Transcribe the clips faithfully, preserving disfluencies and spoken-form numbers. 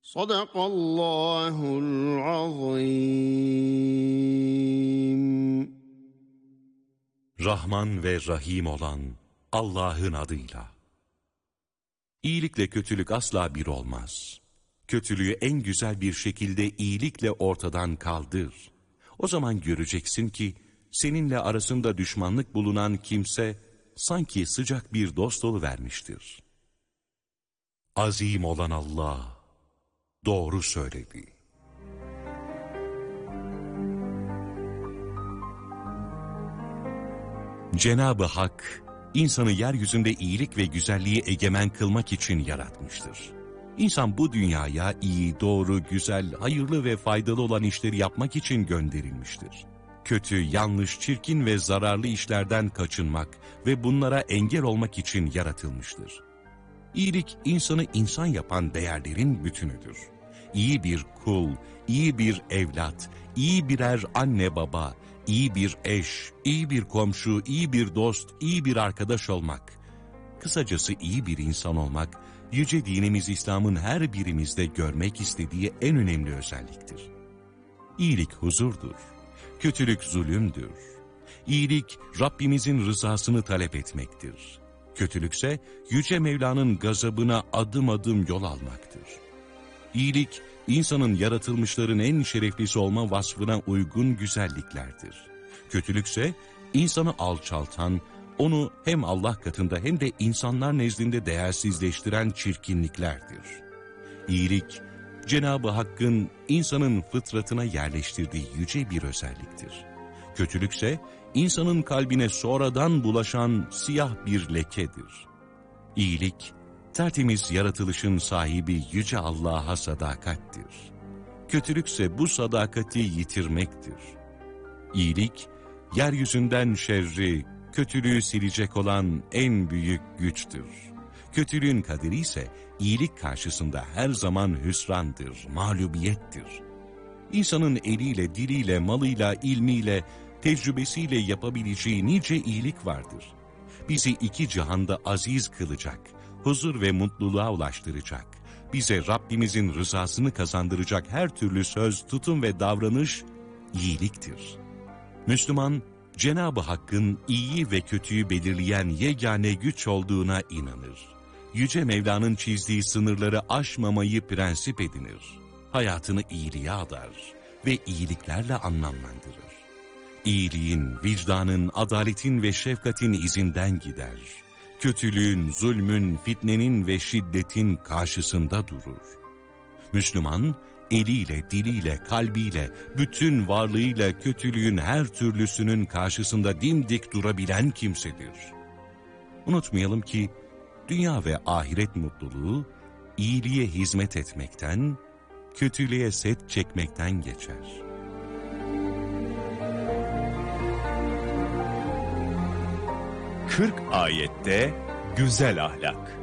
Sadakallahul azim. Rahman ve Rahim olan Allah'ın adıyla. İyilikle kötülük asla bir olmaz. Kötülüğü en güzel bir şekilde iyilikle ortadan kaldır. O zaman göreceksin ki seninle arasında düşmanlık bulunan kimse sanki sıcak bir dost oluvermiştir. Azim olan Allah doğru söyledi. Cenab-ı Hak, insanı yeryüzünde iyilik ve güzelliği egemen kılmak için yaratmıştır. İnsan bu dünyaya iyi, doğru, güzel, hayırlı ve faydalı olan işleri yapmak için gönderilmiştir. Kötü, yanlış, çirkin ve zararlı işlerden kaçınmak ve bunlara engel olmak için yaratılmıştır. İyilik, insanı insan yapan değerlerin bütünüdür. İyi bir kul, iyi bir evlat, iyi birer anne baba, iyi bir eş, iyi bir komşu, iyi bir dost, iyi bir arkadaş olmak. Kısacası iyi bir insan olmak, yüce dinimiz İslam'ın her birimizde görmek istediği en önemli özelliktir. İyilik huzurdur, kötülük zulümdür. İyilik, Rabbimizin rızasını talep etmektir. Kötülükse, Yüce Mevla'nın gazabına adım adım yol almaktır. İyilik, insanın yaratılmışların en şereflisi olma vasfına uygun güzelliklerdir. Kötülükse, insanı alçaltan, onu hem Allah katında hem de insanlar nezdinde değersizleştiren çirkinliklerdir. İyilik, Cenab-ı Hakk'ın insanın fıtratına yerleştirdiği yüce bir özelliktir. Kötülükse, insanın kalbine sonradan bulaşan siyah bir lekedir. İyilik, tertemiz yaratılışın sahibi Yüce Allah'a sadakattir. Kötülükse bu sadakati yitirmektir. İyilik, yeryüzünden şerri, kötülüğü silecek olan en büyük güçtür. Kötülüğün kaderi ise iyilik karşısında her zaman hüsrandır, mağlubiyettir. İnsanın eliyle, diliyle, malıyla, ilmiyle, tecrübesiyle yapabileceği nice iyilik vardır. Bizi iki cihanda aziz kılacak, huzur ve mutluluğa ulaştıracak, bize Rabbimizin rızasını kazandıracak her türlü söz, tutum ve davranış iyiliktir. Müslüman, Cenab-ı Hakk'ın iyi ve kötüyü belirleyen yegane güç olduğuna inanır. Yüce Mevla'nın çizdiği sınırları aşmamayı prensip edinir. Hayatını iyiliğe adar ve iyiliklerle anlamlandırır. İyiliğin, vicdanın, adaletin ve şefkatin izinden gider. Kötülüğün, zulmün, fitnenin ve şiddetin karşısında durur. Müslüman, eliyle, diliyle, kalbiyle, bütün varlığıyla kötülüğün her türlüsünün karşısında dimdik durabilen kimsedir. Unutmayalım ki, dünya ve ahiret mutluluğu, iyiliğe hizmet etmekten, kötülüğe set çekmekten geçer. kırk ayette güzel ahlak.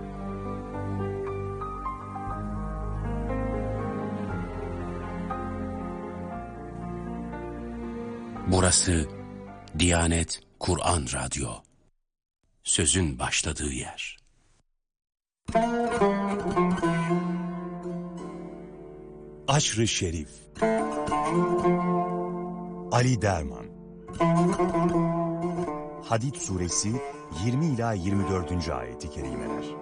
Burası Diyanet Kur'an Radyo. Sözün başladığı yer. Aşr-ı Şerif. Ali Derman. Hadid suresi yirmi ila yirmi dördüncü ayeti kerimeler.